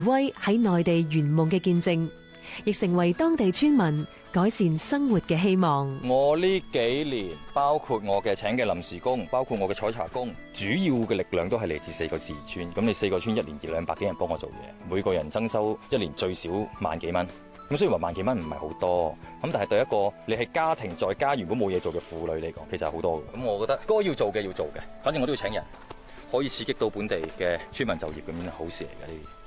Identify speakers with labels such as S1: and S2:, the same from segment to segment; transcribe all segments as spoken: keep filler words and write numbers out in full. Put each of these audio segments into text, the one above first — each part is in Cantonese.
S1: 威喺內地圓夢嘅見證，亦成為當地村民改善生活嘅希望。
S2: 我呢幾年，包括我嘅請嘅臨時工，包括我嘅採茶工，主要嘅力量都係嚟自四個自然村。咁你四個村一年二兩百幾人幫我做嘢，每個人增收一年最少萬幾蚊。咁雖然話萬幾蚊唔係好多，咁但係對一個你係家庭在家如果冇嘢做嘅婦女嚟講，其實係好多嘅。咁我覺得該要做嘅要做嘅，反正我都要請人，可以刺激到本地嘅村民就業，咁樣係好事嚟嘅呢啲。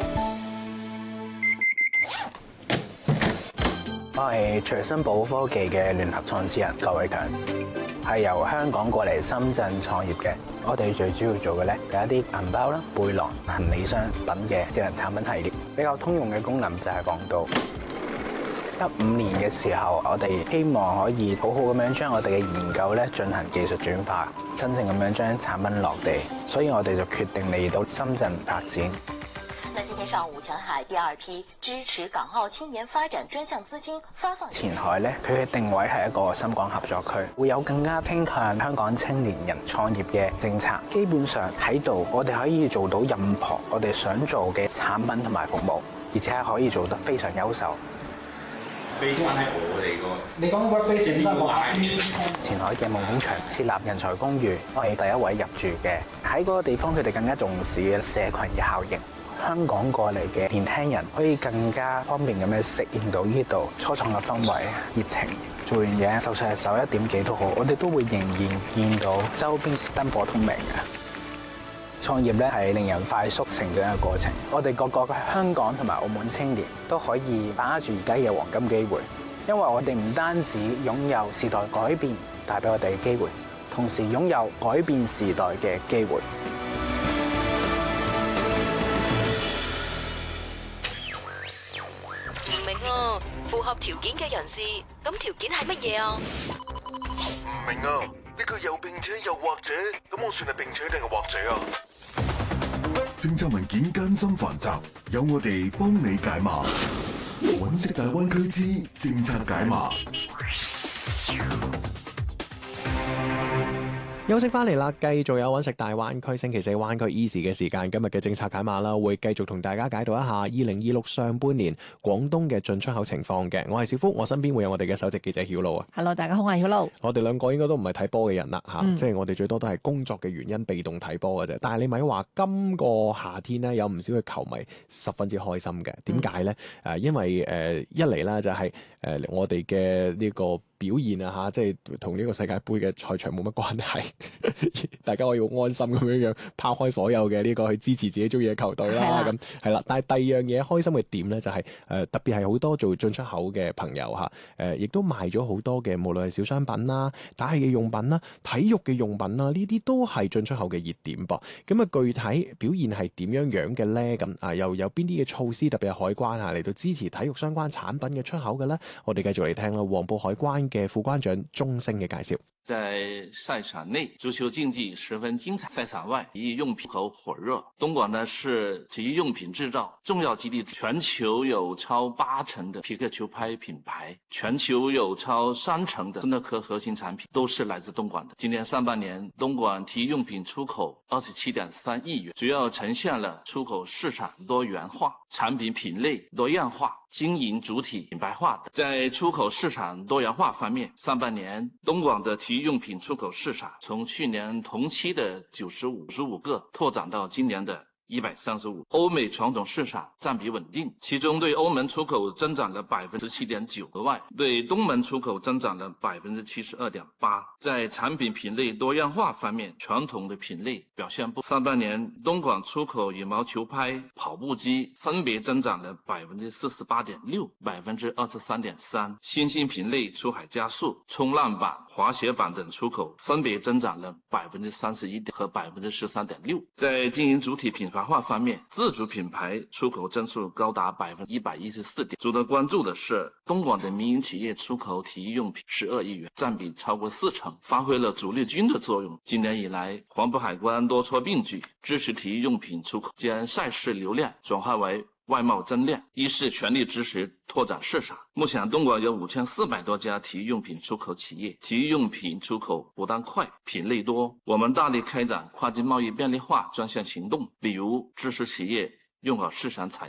S3: 我係隨身寶科技嘅聯合創始人郭偉強，係由香港過嚟深圳創業嘅。我哋最主要做嘅咧有一啲銀包啦、背囊、行李箱等嘅智能產品系列。比較通用嘅功能就係防盜。一五年嘅時候，我哋希望可以好好咁樣將我哋嘅研究咧進行技術轉化，真正咁樣將產品落地。所以我哋就決定嚟到深圳發展。
S4: 那今天上午，前海第二批支持港澳青年發展專項資金發放。
S3: 前海咧，佢嘅定位係一個深港合作區，會有更加傾向香港青年人創業嘅政策。基本上喺度，我哋可以做到任何我哋想做嘅產品同埋服務，而且係可以做得非常優秀。
S5: base 翻喺我哋個，
S3: 你講 workbase 翻我前海嘅夢工場設立人才公寓，我係第一位入住嘅。喺嗰個地方，佢哋更加重視嘅社群嘅效應。香港過嚟嘅年輕人可以更加方便咁樣適應到呢度初創嘅氛圍、熱情。做完嘢，就算係十一點幾都好，我哋都會仍然見到周邊燈火通明嘅。創業咧係令人快速成長嘅過程。我哋個個嘅香港同埋澳門青年都可以把握住而家嘅黃金機會，因為我哋唔單止擁有時代改變帶俾我哋嘅機會，同時擁有改變時代嘅機會。
S4: 符合條件嘅人士，咁條件係乜嘢啊？
S6: 唔明啊！呢句又並且又或者，咁我算係並且定係或者啊？政策文件艱深繁雜，有我哋幫你解碼。揾食大灣區之政策解碼。
S7: 休息翻嚟啦，繼續有揾食大灣區星期四灣區 Easy 嘅時間，今日嘅政策解碼啦，會繼續同大家解讀一下二零二六上半年廣東嘅進出口情況嘅。我係小福，我身邊會有我哋嘅首席記者曉露啊。
S8: Hello， 大家好，我係曉露。
S7: 我哋兩個應該都唔係睇波嘅人啦嚇，
S8: 嗯、
S7: 即係我哋最多都係工作嘅原因被動睇波嘅啫。但係你咪話今個夏天呢，有唔少嘅球迷十分之開心嘅，點解呢？誒、嗯，因為誒、呃、一嚟啦就係、是、誒、呃、我哋嘅呢個表現啊嚇，即係同呢個世界盃嘅賽場冇乜關係，大家可以好安心咁樣樣拋開所有嘅呢個去支持自己中意嘅球隊啦。咁係啦，但係第二樣嘢開心嘅點咧就係、是、誒、呃、特別係好多做進出口嘅朋友嚇，誒、呃、亦都賣咗好多嘅，無論係小商品啦、打氣嘅用品啦、體育嘅用品啦，呢啲都係進出口嘅熱點噃。咁啊，具體表現係點樣樣嘅咧？咁啊，又有邊啲嘅措施，特別係海關啊嚟到支持體育相關產品嘅出口嘅咧？我哋繼續嚟聽啦，黃埔海關嘅副關長鐘聲嘅介紹。
S9: 在賽場內，足球競技十分精彩；賽場外，體育用品口火熱。東莞呢是體育用品製造重要基地，全球有超八成的匹克球拍品牌，全球有超三成的斯諾克核心產品都是來自東莞的。今年上半年，東莞體育用品出口二十七點三億元，主要呈現了出口市場多元化、產品品類多樣化、經營主體品牌化的。在出口市場多元化方面，上半年東莞的體育用品出口市場從去年同期的九十五十五個拓展到今年的一百三十五。歐美傳統市場佔比穩定，其中對歐盟出口增長了百分之七點九，額外對東盟出口增長了百分之七十二點八。在產品品類多樣化方面，傳統的品類表現不。上半年東莞出口羽毛球拍、跑步機分別增長了百分之四十八點六、百分之二十三點三。新興品類出海加速，衝浪板、滑雪板等出口分別增長了百分之三十一和百分之十三點六。在經營主體品牌化方面，自主品牌出口增速高達百分之一百一十四點。值得關注的是，東莞的民營企業出口體育用品十二億元，佔比超過四成，發揮了主力軍的作用。今年以來，黃埔海關多措並舉，支持體育用品出口，將賽事流量轉化為外貿增量，一是全力支持拓展市場。目前東莞有五千四百多家體育用品出口企業，體育用品出口不但快，品類多。我們大力開展跨境貿易便利化專項行動，比如支持企業用好市場採